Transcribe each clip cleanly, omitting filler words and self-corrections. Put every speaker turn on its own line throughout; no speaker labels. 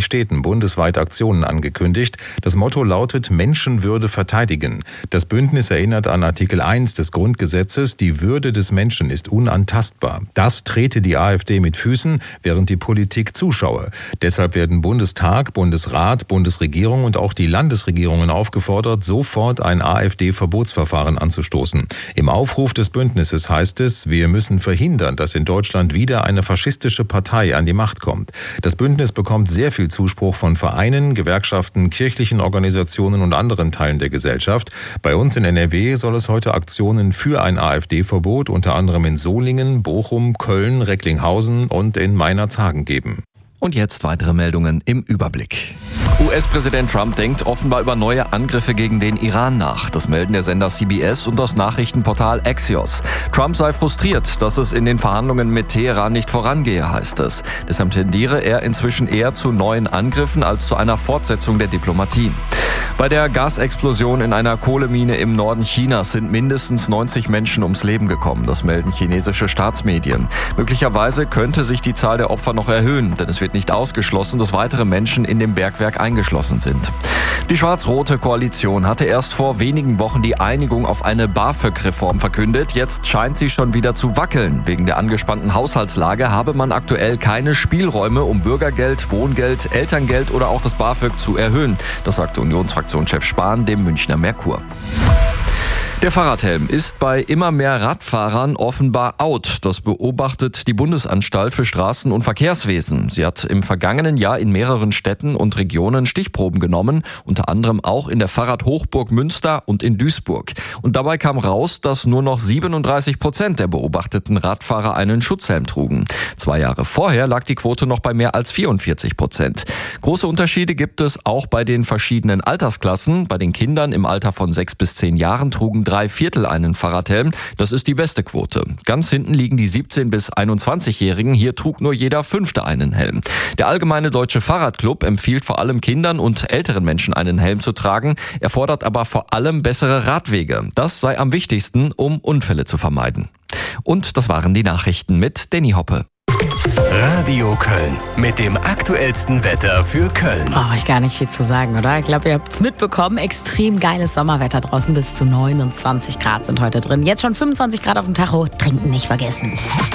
Städten bundesweit Aktionen angekündigt. Das Motto lautet Menschenwürde verteidigen. Das Bündnis erinnert an Artikel 1 des Grundgesetzes, die Würde des Menschen ist unantastbar. Das trete die AfD mit Füßen, während die Politik zuschaue. Deshalb werden Bundestag, Bundesrat, Bundesregierung und auch die Landesregierungen aufgefordert, sofort ein AfD-Verbotsverfahren anzustoßen. Im Aufruf des Bündnisses heißt es, wir müssen verhindern, dass in Deutschland wieder eine faschistische Partei an die Macht kommt. Das Bündnis bekommt sehr viel Zuspruch von Vereinen, Gewerkschaften, kirchlichen Organisationen und anderen Teilen der Gesellschaft. Bei uns in NRW soll es heute Aktionen für ein AfD-Verbot unter anderem in Solingen, Bochum, Köln, Recklinghausen und in Meinerzhagen geben.
Und jetzt weitere Meldungen im Überblick. US-Präsident Trump denkt offenbar über neue Angriffe gegen den Iran nach. Das melden der Sender CBS und das Nachrichtenportal Axios. Trump sei frustriert, dass es in den Verhandlungen mit Teheran nicht vorangehe, heißt es. Deshalb tendiere er inzwischen eher zu neuen Angriffen als zu einer Fortsetzung der Diplomatie. Bei der Gasexplosion in einer Kohlemine im Norden Chinas sind mindestens 90 Menschen ums Leben gekommen. Das melden chinesische Staatsmedien. Möglicherweise könnte sich die Zahl der Opfer noch erhöhen, denn es wird nicht ausgeschlossen, dass weitere Menschen in dem Bergwerk eingeschlossen sind. Die schwarz-rote Koalition hatte erst vor wenigen Wochen die Einigung auf eine BAföG-Reform verkündet. Jetzt scheint sie schon wieder zu wackeln. Wegen der angespannten Haushaltslage habe man aktuell keine Spielräume, um Bürgergeld, Wohngeld, Elterngeld oder auch das BAföG zu erhöhen. Das sagte Unionsfraktionschef Spahn dem Münchner Merkur. Der Fahrradhelm ist bei immer mehr Radfahrern offenbar out. Das beobachtet die Bundesanstalt für Straßen- und Verkehrswesen. Sie hat im vergangenen Jahr in mehreren Städten und Regionen Stichproben genommen, unter anderem auch in der Fahrradhochburg Münster und in Duisburg. Und dabei kam raus, dass nur noch 37% der beobachteten Radfahrer einen Schutzhelm trugen. 2 Jahre vorher lag die Quote noch bei mehr als 44%. Große Unterschiede gibt es auch bei den verschiedenen Altersklassen. Bei den Kindern im Alter von 6 bis 10 Jahren trugen 3/4 einen Fahrradhelm. Das ist die beste Quote. Ganz hinten liegen die 17- bis 21-Jährigen. Hier trug nur jeder 5. einen Helm. Der Allgemeine Deutsche Fahrradclub empfiehlt vor allem Kindern und älteren Menschen einen Helm zu tragen. Er fordert aber vor allem bessere Radwege. Das sei am wichtigsten, um Unfälle zu vermeiden. Und das waren die Nachrichten mit Danny Hoppe.
Radio Köln mit dem aktuellsten Wetter für Köln.
Brauche ich gar nicht viel zu sagen, oder? Ich glaube, ihr habt es mitbekommen. Extrem geiles Sommerwetter draußen. Bis zu 29 Grad sind heute drin. Jetzt schon 25 Grad auf dem Tacho. Trinken nicht vergessen.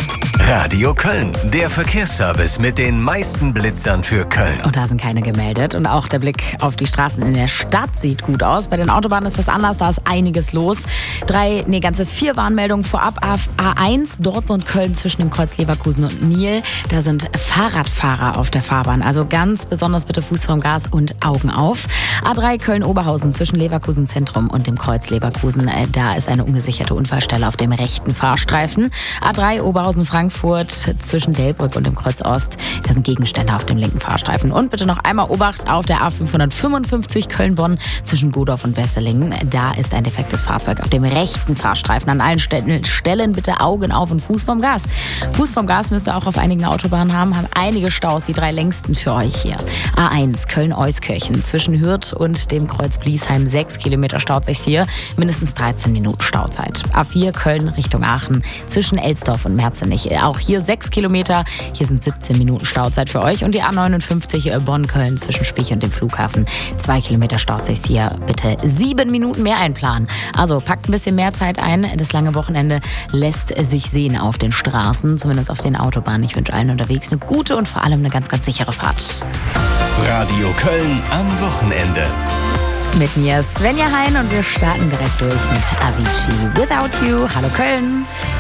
Radio Köln, der Verkehrsservice mit den meisten Blitzern für Köln.
Und da sind keine gemeldet. Und auch der Blick auf die Straßen in der Stadt sieht gut aus. Bei den Autobahnen ist das anders, da ist einiges los. Ganze 4 Warnmeldungen vorab. A1 Dortmund-Köln zwischen dem Kreuz Leverkusen und Nil. Da sind Fahrradfahrer auf der Fahrbahn. Also ganz besonders bitte Fuß vom Gas und Augen auf. A3 Köln-Oberhausen zwischen Leverkusen Zentrum und dem Kreuz Leverkusen. Da ist eine ungesicherte Unfallstelle auf dem rechten Fahrstreifen. A3 Oberhausen-Frankfurt zwischen Delbrück und dem Kreuz Ost. Da sind Gegenstände auf dem linken Fahrstreifen. Und bitte noch einmal Obacht auf der A555 Köln-Bonn zwischen Godorf und Wesseling. Da ist ein defektes Fahrzeug auf dem rechten Fahrstreifen. An allen Stellen bitte Augen auf und Fuß vom Gas. Fuß vom Gas müsst ihr auch auf einigen Autobahnen haben einige Staus, die 3 längsten für euch hier. A1 Köln-Euskirchen zwischen Hürth und dem Kreuz Bliesheim 6 Kilometer staut sich hier. Mindestens 13 Minuten Stauzeit. A4 Köln Richtung Aachen zwischen Elsdorf und Merzenich. Auch hier 6 Kilometer. Hier sind 17 Minuten Stauzeit für euch. Und die A59 Bonn-Köln zwischen Spich und dem Flughafen. 2 Kilometer staut sich hier. Bitte 7 Minuten mehr einplanen. Also packt ein bisschen mehr Zeit ein. Das lange Wochenende lässt sich sehen auf den Straßen, zumindest auf den Autobahnen. Ich wünsche allen unterwegs eine gute und vor allem eine ganz, ganz sichere Fahrt.
Radio Köln am Wochenende.
Mit mir Svenja Hein und wir starten direkt durch mit Avicii Without You. Hallo Köln.